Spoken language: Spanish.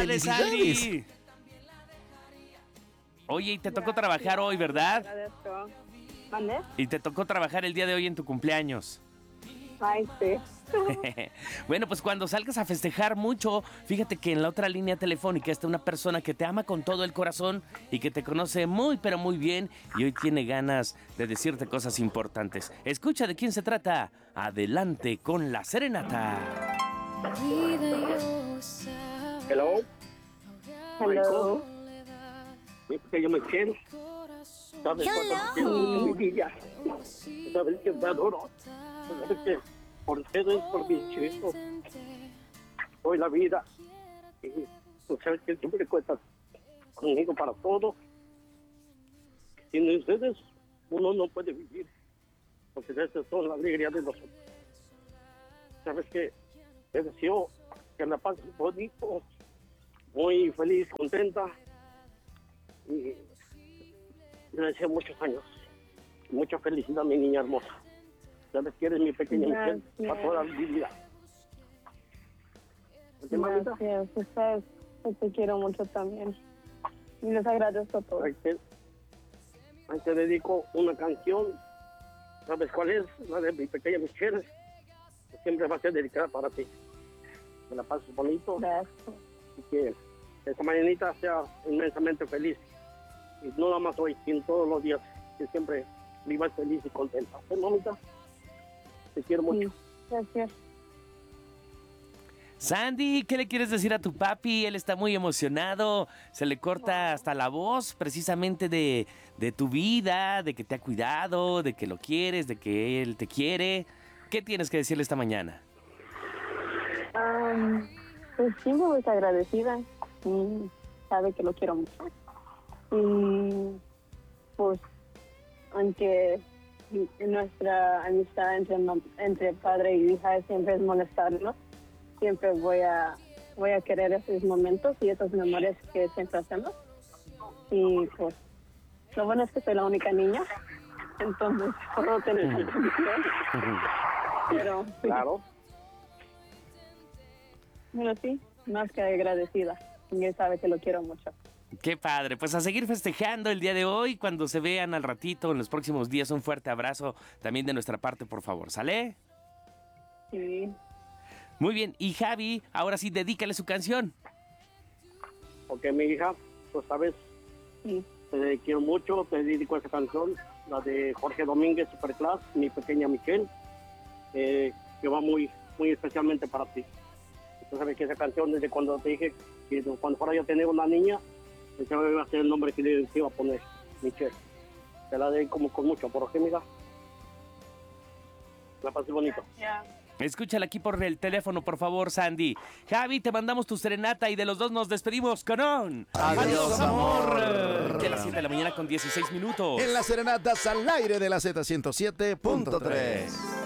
¡Felicidades, Sandy! Oye, y te tocó trabajar hoy, ¿verdad? Agradezco. ¿Mande? Y te tocó trabajar el día de hoy en tu cumpleaños. Ay, sí. Bueno, pues cuando salgas a festejar mucho, fíjate que en la otra línea telefónica está una persona que te ama con todo el corazón y que te conoce muy, pero muy bien y hoy tiene ganas de decirte cosas importantes. Escucha de quién se trata. Adelante con la serenata. Hello, Hello. mi pequeño Michelle. ¿Sabes cuánto te quiero mucho, mi vida? ¿Sabes que te adoro? ¿Sabes que por ustedes, por mi chico, doy la vida? Y tú sabes que siempre cuentas conmigo para todo. Sin ustedes, uno no puede vivir, porque ustedes son la alegría de nosotros. ¿Sabes que te deseo que la pases bonito, muy feliz, contenta? Y le deseo muchos años, mucha felicidad, mi niña hermosa. Sabes que eres mi pequeña Michelle para toda mi vida. ¿Sí, mamita? Gracias. Ustedes, yo te quiero mucho también. Y les agradezco todo. Ahí te dedico una canción. ¿Sabes cuál es? La de mi pequeña Michelle. Que siempre va a ser dedicada para ti. Que la pases bonito. Gracias. Y que esta mañanita sea inmensamente feliz. Y no nada más hoy, sino todos los días. Que siempre vivas feliz y contenta. ¿Sí, mamita? Te quiero mucho. Sí, gracias. Sandy, ¿qué le quieres decir a tu papi? Él está muy emocionado, se le corta hasta la voz precisamente de tu vida, de que te ha cuidado, de que lo quieres, de que él te quiere. ¿Qué tienes que decirle esta mañana? Pues sí, me voy agradecida. Y sabe que lo quiero mucho. Y pues, aunque nuestra amistad entre padre y hija siempre es molestarnos, siempre voy a querer esos momentos y esas memorias que siempre hacemos. Y pues, lo bueno es que soy la única niña, entonces puedo tener atención. Pero sí. Claro. Bueno, sí, más que agradecida. Y él sabe que lo quiero mucho. Qué padre, pues a seguir festejando el día de hoy, cuando se vean al ratito en los próximos días, un fuerte abrazo también de nuestra parte, por favor, ¿sale? Sí. Muy bien, y Javi, ahora sí, dedícale su canción. Ok, mi hija, tú sabes, Sí. te quiero mucho, te dedico esa canción, la de Jorge Domínguez, Superclass, mi pequeña Michelle, que va muy, muy especialmente para ti. Tú sabes que esa canción, desde cuando te dije que cuando fuera yo tener una niña, ese iba a ser el nombre que le iba a poner, Michelle. Te la dedico como con mucho amor, ¿ok, mira? La pasé bonito. Ya. Escúchala aquí por el teléfono, por favor, Sandy. Javi, te mandamos tu serenata y de los dos nos despedimos con un... ¡Adiós, amor! De las 7 de la mañana con 16 minutos. En las serenatas al aire de la Z107.3.